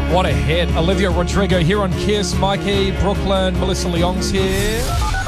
What a hit. Olivia Rodrigo here on Kiss. Mikey, Brooklyn, Melissa Leong's here.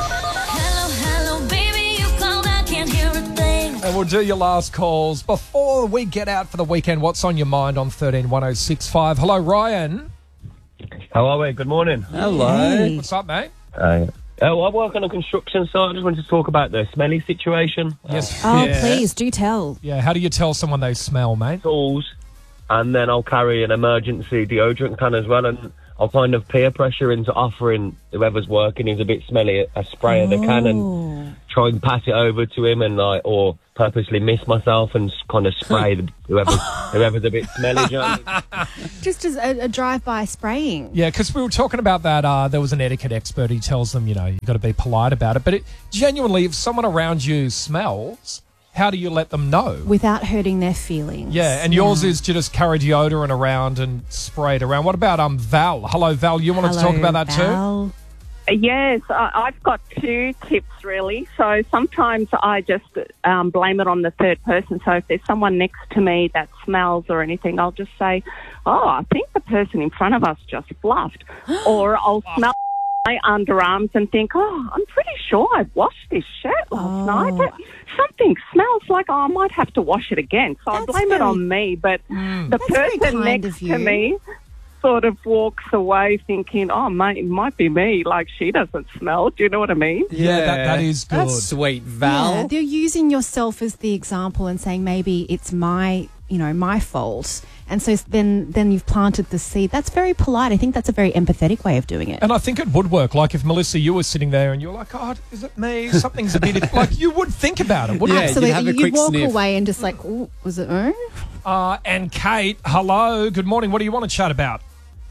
Hello, baby, you called, I can't hear a thing. And we'll do your last calls before we get out for the weekend. What's on your mind on 131065? Hello, Ryan. How are we? Good morning. Hello. What's up, mate? I work on a construction site. I just wanted to talk about the smelly situation. Yes. Oh, Yeah. please, do tell. Yeah, how do you tell someone they smell, mate? Tools, and then I'll carry an emergency deodorant can as well, and I'll kind of peer pressure into offering whoever's working who's a bit smelly a spray of the can and try and pass it over to him, and or purposely miss myself and kind of spray whoever's a bit smelly. Do you know what I mean? Just as a drive-by spraying. Yeah, because we were talking about that. There was an etiquette expert. He tells them, you've got to be polite about it. But genuinely, if someone around you smells, how do you let them know? Without hurting their feelings. Yeah, and yours is to just carry deodorant around and spray it around. What about Val? Hello, Val. You wanted to talk about that too? Yes, I've got two tips really. So sometimes I just blame it on the third person. So if there's someone next to me that smells or anything, I'll just say, I think the person in front of us just fluffed. Or I'll smell my underarms and think, I'm pretty sure I washed this shirt last night. But something smells like, I might have to wash it again. So I blame it on me. But the person next to me sort of walks away thinking, mate, it might be me. Like, she doesn't smell. Do you know what I mean? Yeah, that is good. That's sweet, Val. Yeah, they're using yourself as the example and saying maybe it's my fault. And so then you've planted the seed. That's very polite. I think that's a very empathetic way of doing it. And I think it would work. Like if Melissa, you were sitting there and you're like, is it me? Something's a bit... like you would think about it, wouldn't you? Absolutely. you'd have a quick walk sniff. away and just like, ooh, was it her? And Kate, hello. Good morning. What do you want to chat about?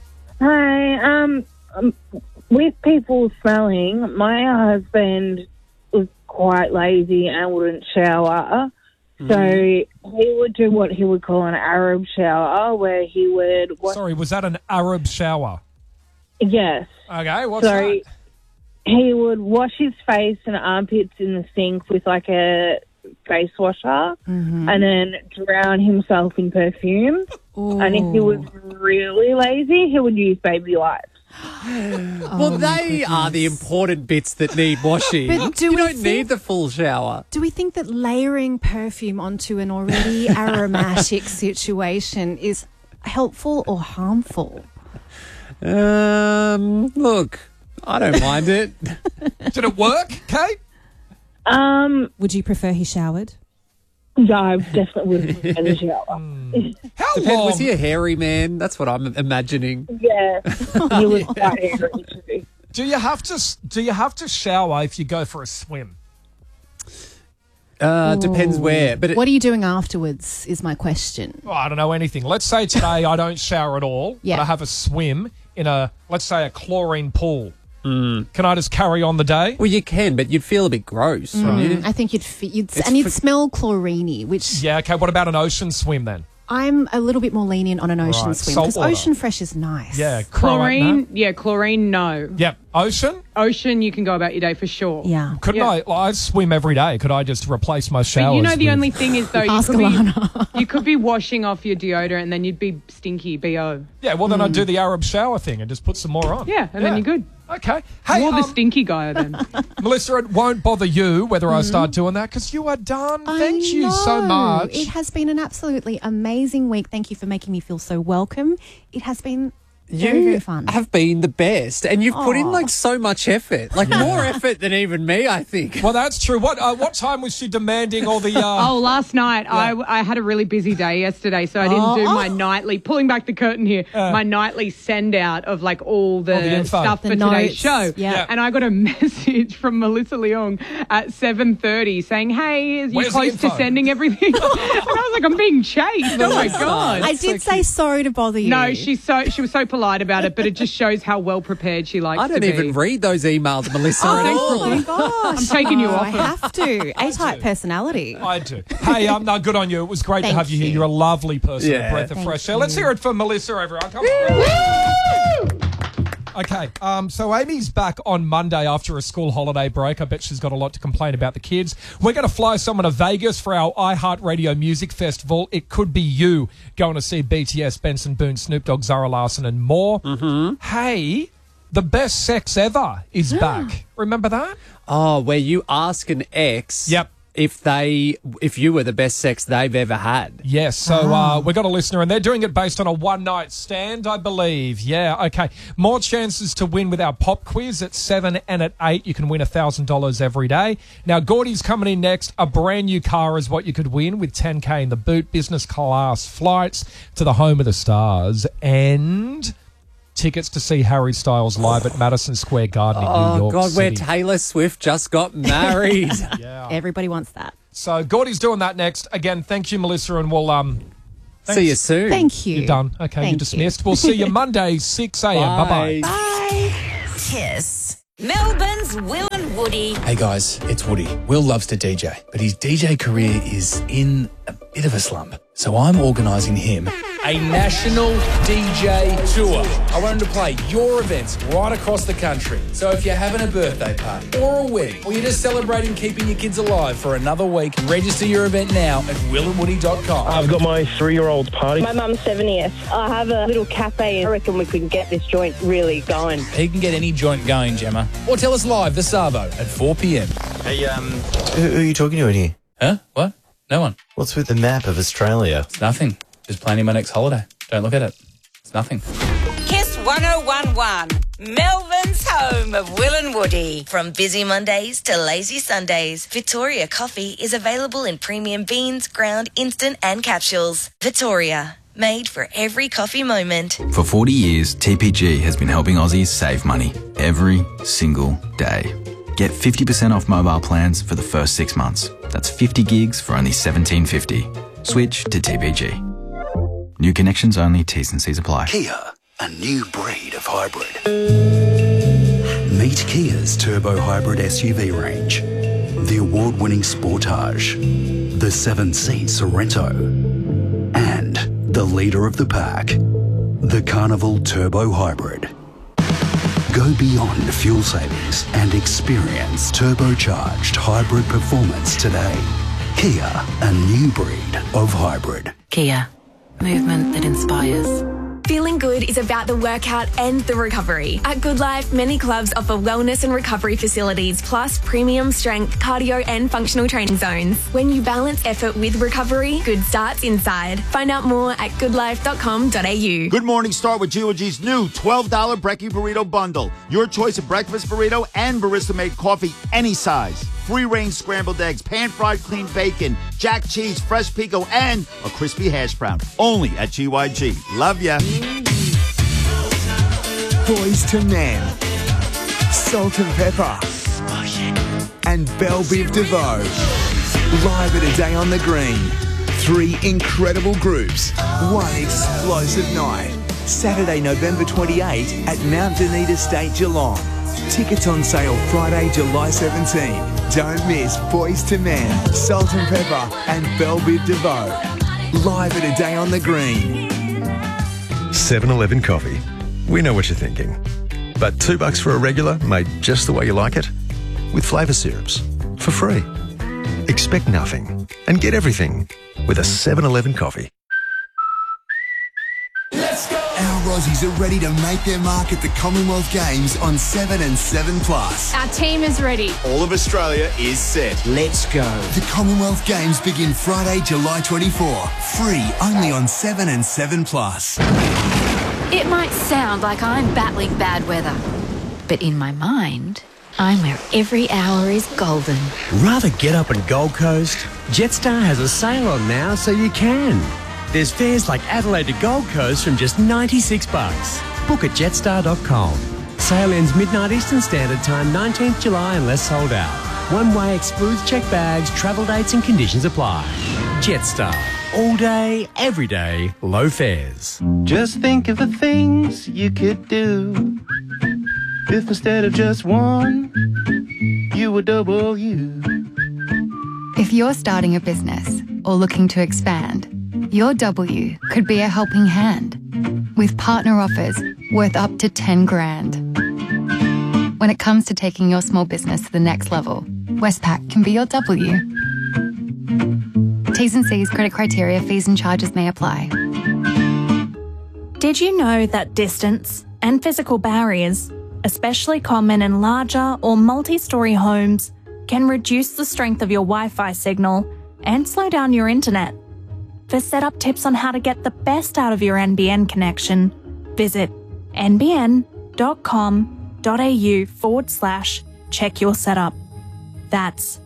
Hi, with people smelling, my husband was quite lazy and wouldn't shower. So he would do what he would call an Arab shower, where he would... Sorry, was that an Arab shower? Yes. Okay, what's that? He would wash his face and armpits in the sink with like a face washer and then drown himself in perfume. Ooh. And if he was really lazy, he would use baby wipes. Well, they are the important bits that need washing. But you don't need the full shower. Do we think that layering perfume onto an already aromatic situation is helpful or harmful? Look, I don't mind it. Did it work, Kate? Would you prefer he showered? No, I definitely wouldn't prefer the shower. How Depends, long? was he a hairy man? That's what I'm imagining. Yeah, he was quite hairy too. Do you have to shower if you go for a swim? Depends where. But What are you doing afterwards is my question. Oh, I don't know anything. Let's say today I don't shower at all, Yeah. but I have a swim in let's say a chlorine pool. Can I just carry on the day? well, you can, but you'd feel a bit gross, wouldn't you? I think you'd smell chlorine-y, which Yeah, okay. What about an ocean swim then? I'm a little bit more lenient on an ocean Right, swim salt because water. ocean fresh is nice. Yeah, Chlorine, no? chlorine, no. Yep. Ocean? Ocean, you can go about your day for sure. Yeah. Couldn't I swim every day. Could I just replace my showers? But you know the with- only thing is though, Ask Alana. you could be washing off your deodorant and then you'd be stinky, B.O. Yeah, well then I'd do the Arab shower thing and just put some more on. Yeah, and then you're good. Okay. Hey, You're the stinky guy then. Melissa, it won't bother you whether I start doing that because you are done. Thank you so much. It has been an absolutely amazing week. Thank you for making me feel so welcome. It has been very, very fun. have been the best, and you've put in like so much effort, like more effort than even me, I think. Well, that's true. What time was she demanding all the... Last night I had a really busy day yesterday, so I didn't do my nightly, pulling back the curtain here, my nightly send out of like all the info. stuff The for notes. today's show. Yeah. And I got a message from Melissa Leong at 7:30 saying, "Hey, are you Where's the close to info?" sending everything?" And I was like, "I'm being chased." Oh my god! I did say sorry to bother you. No, she was so polite about it, but it just shows how well prepared she likes I to don't be. even read those emails, Melissa. at thanks, all. Oh my gosh. I'm taking you off I it. have to. A-type personality. I do. Hey, no, good on you. It was great to Thank have you here. you. You're a lovely person, a Yeah. breath of Thank fresh air. you. Let's hear it for Melissa, everyone. Come on. Okay, so Amy's back on Monday after a school holiday break. I bet she's got a lot to complain about the kids. We're going to fly someone to Vegas for our iHeartRadio Music Festival. It could be you going to see BTS, Benson Boone, Snoop Dogg, Zara Larsson and more. Mm-hmm. Hey, The Best Sex Ever is back. Remember that? Oh, where you ask an ex if you were the best sex they've ever had. Yes, so we got a listener and they're doing it based on a one-night stand, I believe. Yeah, okay. More chances to win with our pop quiz at 7 and at 8. You can win $1,000 every day. Now, Gordy's coming in next. A brand new car is what you could win with $10K in the boot, business class flights to the home of the stars, and tickets to see Harry Styles live at Madison Square Garden in New York God, City. where Taylor Swift just got married. Everybody wants that. So Gordy's doing that next. Again, thank you, Melissa, and we'll see you soon. Thank you. You're done. Okay, you're dismissed. We'll see you Monday, 6 a.m. Bye-bye. Bye. Kiss. Melbourne's Will and Woody. Hey guys, it's Woody. Will loves to DJ, but his DJ career is in a bit of a slump. So I'm organising him a national DJ tour. I want him to play your events right across the country. So if you're having a birthday party or a wedding, or you're just celebrating keeping your kids alive for another week, register your event now at willandwoody.com. I've got my 3-year-old's party. My mum's 70th. I have a little cafe. I reckon we could get this joint really going. He can get any joint going, Gemma. Or tell us live the Savo at 4 p.m. Hey, who are you talking to in here? Huh? What? No one. What's with the map of Australia? It's nothing. Just planning my next holiday. Don't look at it. It's nothing. Kiss 1011. Melbourne's home of Will and Woody. From busy Mondays to lazy Sundays, Victoria Coffee is available in premium beans, ground, instant and capsules. Victoria, made for every coffee moment. For 40 years, TPG has been helping Aussies save money every single day. Get 50% off mobile plans for the first 6 months. That's 50 gigs for only $17.50. Switch to TPG. New connections only, T's and C's apply. Kia, a new breed of hybrid. Meet Kia's turbo hybrid SUV range. The award-winning Sportage, the 7-seat Sorento, and the leader of the pack, the Carnival Turbo Hybrid. Go beyond fuel savings and experience turbocharged hybrid performance today. Kia, a new breed of hybrid. Kia, movement that inspires. Feeling good is about the workout and the recovery. At Good Life, many clubs offer wellness and recovery facilities, plus premium strength, cardio and functional training zones. When you balance effort with recovery, good starts inside. Find out more at goodlife.com.au. Good morning, start with Georgie's new $12 Brekkie Burrito Bundle. Your choice of breakfast burrito and barista-made coffee, any size. Free-range scrambled eggs, pan-fried clean bacon, jack cheese, fresh pico, and a crispy hash brown. Only at GYG. Love ya. Boys to Men, Salt and Pepper, and Belle Biv DeVoe. Live at A Day on the Green. 3 incredible groups, 1 explosive night. Saturday, November 28 at Mount Dunedin Estate, Geelong. Tickets on sale Friday, July 17. Don't miss Boys to Men, Salt and Pepper, and Belle Biv DeVoe. Live at A Day on the Green. 7-Eleven coffee. We know what you're thinking. But $2 for a regular made just the way you like it? With flavour syrups. For free. Expect nothing and get everything with a 7-Eleven coffee. Our Aussies are ready to make their mark at the Commonwealth Games on 7 and 7+. Our team is ready. All of Australia is set. Let's go. The Commonwealth Games begin Friday, July 24. Free only on 7 and 7+. It might sound like I'm battling bad weather, but in my mind, I'm where every hour is golden. Rather get up in Gold Coast? Jetstar has a sale on now, so you can. There's fares like Adelaide to Gold Coast from just $96. Book at jetstar.com. Sale ends midnight Eastern Standard Time, 19th July unless sold out. One way excludes checked bags, travel dates and conditions apply. Jetstar. All day, every day, low fares. Just think of the things you could do if instead of just one, you were double you. If you're starting a business or looking to expand, your W could be a helping hand with partner offers worth up to $10,000. When it comes to taking your small business to the next level, Westpac can be your W. T's and C's, credit criteria, fees and charges may apply. Did you know that distance and physical barriers, especially common in larger or multi-storey homes, can reduce the strength of your Wi-Fi signal and slow down your internet? For setup tips on how to get the best out of your NBN connection, visit nbn.com.au/check your setup. That's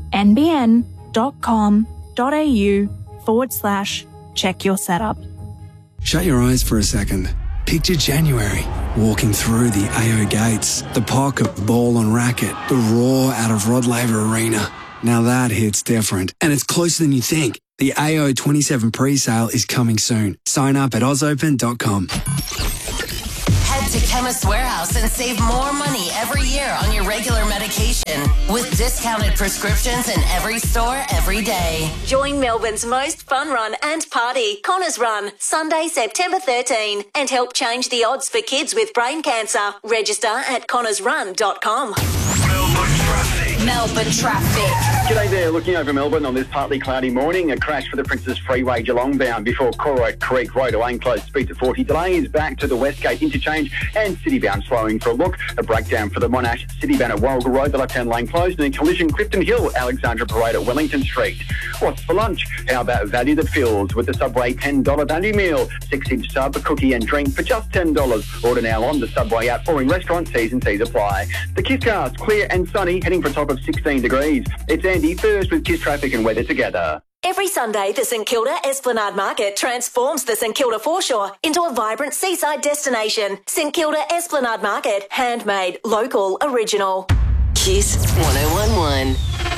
nbn.com.au/check your setup. Shut your eyes for a second. Picture January, walking through the AO gates, the pocket, ball and racket, the roar out of Rod Laver Arena. Now that hits different, and it's closer than you think. The AO 27 pre-sale is coming soon. Sign up at ozopen.com. Head to Chemist Warehouse and save more money every year on your regular medication with discounted prescriptions in every store every day. Join Melbourne's most fun run and party, Connors Run, Sunday, September 13, and help change the odds for kids with brain cancer. Register at connorsrun.com. Melbourne traffic. G'day there, looking over Melbourne on this partly cloudy morning. A crash for the Princes Freeway Geelong bound before Corroat Creek Road away closed speed to 40. Delays back to the Westgate interchange and city bound slowing for a look. A breakdown for the Monash city bound at Warrigal Road, the left-hand lane closed, and a collision Clifton Hill, Alexandra Parade at Wellington Street. What's for lunch? How about value that fills with the Subway $10 value meal? 6-inch sub, a cookie and drink for just $10. Order now on the Subway app or in restaurant. T's and C's apply. The Kisscast, clear and sunny, heading for a top of 16 degrees. It's Andy first with Kiss traffic and weather together. Every Sunday, the St Kilda Esplanade Market transforms the St Kilda foreshore into a vibrant seaside destination. St Kilda Esplanade Market, handmade, local, original. Kiss 1011.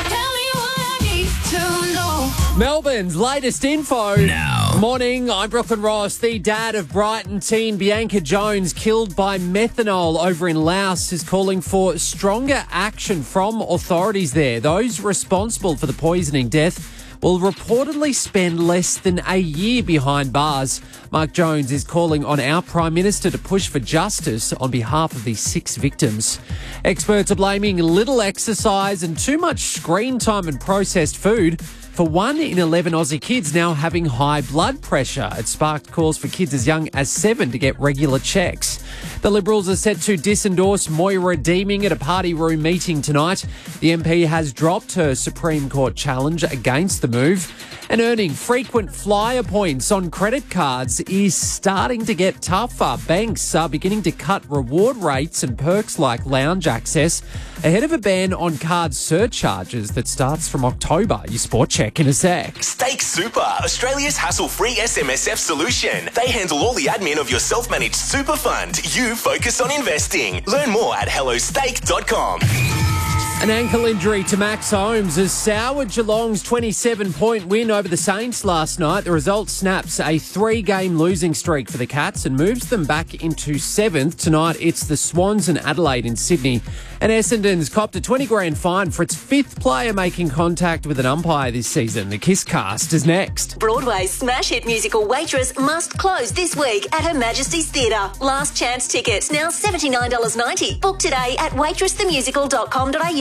Melbourne's latest info. Now. Morning, I'm Brooklyn Ross. The dad of Brighton teen Bianca Jones, killed by methanol over in Laos, is calling for stronger action from authorities there. Those responsible for the poisoning death will reportedly spend less than a year behind bars. Mark Jones is calling on our Prime Minister to push for justice on behalf of the 6 victims. Experts are blaming little exercise and too much screen time and processed food for 1 in 11 Aussie kids now having high blood pressure. It sparked calls for kids as young as 7 to get regular checks. The Liberals are set to disendorse Moira Deeming at a party room meeting tonight. The MP has dropped her Supreme Court challenge against the move. And earning frequent flyer points on credit cards is starting to get tougher. Banks are beginning to cut reward rates and perks like lounge access ahead of a ban on card surcharges that starts from October. Your sport check in a sec. Stake Super, Australia's hassle-free SMSF solution. They handle all the admin of your self-managed super fund. You focus on investing. Learn more at hellostake.com. An ankle injury to Max Holmes has soured Geelong's 27-point win over the Saints last night. The result snaps a 3-game losing streak for the Cats and moves them back into 7th. Tonight, it's the Swans and Adelaide in Sydney. And Essendon's copped a $20,000 fine for its 5th player making contact with an umpire this season. The Kiss Cast is next. Broadway's smash hit musical Waitress must close this week at Her Majesty's Theatre. Last chance tickets now $79.90. Book today at waitressthemusical.com.au.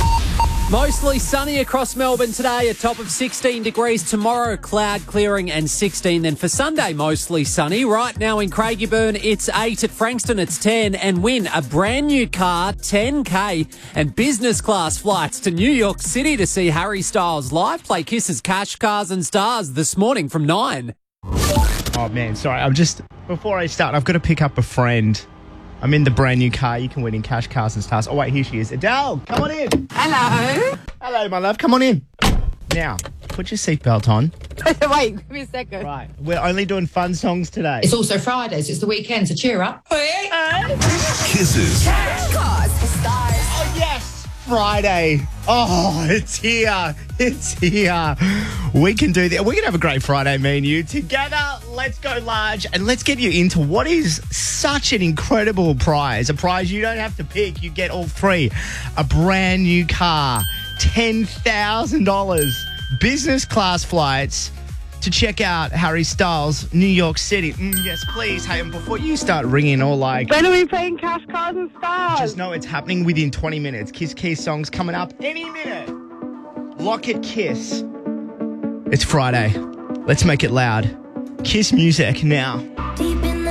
Mostly sunny across Melbourne today, a top of 16 degrees. Tomorrow, cloud clearing and 16. Then for Sunday, mostly sunny. Right now in Craigieburn, it's 8. At Frankston, it's 10. And win a brand new car, 10K, and business class flights to New York City to see Harry Styles live. Play Kiss's Cash, Cars and Stars this morning from 9. Oh, man, sorry. Before I start, I've got to pick up a friend. I'm in the brand new car. You can win in Cash, Cars and Stars. Oh, wait, here she is. Adele, come on in. Hello. Hello, my love. Come on in. Now, put your seatbelt on. Wait, give me a second. Right. We're only doing fun songs today. It's also Fridays. It's the weekend, so cheer up. Kisses. Cash, Cars, Stars. Oh, yes. Friday. Oh, it's here. It's here. We can do that. We're going to have a great Friday, me and you. Together, let's go large and let's get you into what is such an incredible prize. A prize you don't have to pick. You get all 3. A brand new car. $10,000. Business class flights to check out Harry Styles' New York City. Yes, please. Hey, and before you start ringing or like... When are we playing Cash Cards and Stars? Just know it's happening within 20 minutes. Kiss Keys song's coming up any minute. Lock it, Kiss. It's Friday. Let's make it loud. Kiss music now. Deep